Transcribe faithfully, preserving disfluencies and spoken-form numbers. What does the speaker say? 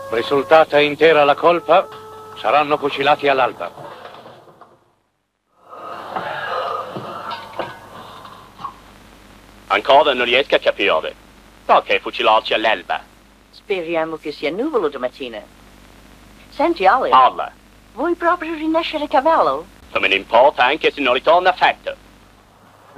Risultata intera la colpa, saranno fucilati all'alba. Ancora non riesco a capire. Perché fucilarci all'alba? Speriamo che sia nuvolo domattina. Senti, Ollie. Parla. Vuoi proprio rinascere cavallo? Non me ne importa anche se non ritorna affatto.